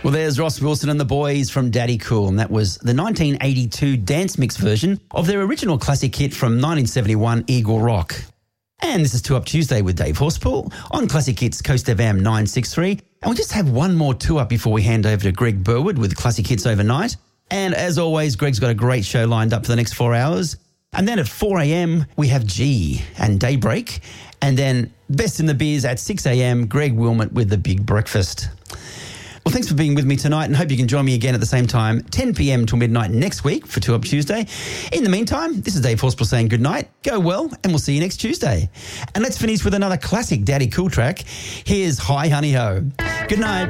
Well, there's Ross Wilson and the boys from Daddy Cool, and that was the 1982 dance mix version of their original classic hit from 1971, Eagle Rock. And this is 2 Up Tuesday with Dave Horspool on Classic Hits Coast FM 963. And we just have one more 2 Up before we hand over to Greg Burwood with Classic Hits Overnight. And as always, Greg's got a great show lined up for the next 4 hours. And then at 4 a.m, we have G and Daybreak. And then Best in the Beers at 6 a.m, Greg Wilmot with The Big Breakfast. Well, thanks for being with me tonight and hope you can join me again at the same time, 10 p.m. till midnight next week for 2 Up Tuesday. In the meantime, this is Dave Horspool saying good night, go well, and we'll see you next Tuesday. And let's finish with another classic Daddy Cool track. Here's Hi Honey Ho. Good night.